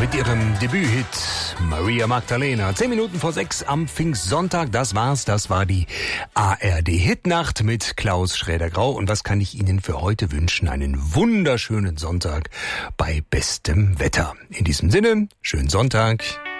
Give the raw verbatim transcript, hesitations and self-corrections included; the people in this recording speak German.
mit ihrem Debüthit Maria Magdalena. Zehn Minuten vor sechs am Pfingstsonntag, das war's. Das war die A R D-Hitnacht mit Klaus Schräder-Grau. Und was kann ich Ihnen für heute wünschen? Einen wunderschönen Sonntag bei bestem Wetter. In diesem Sinne, schönen Sonntag.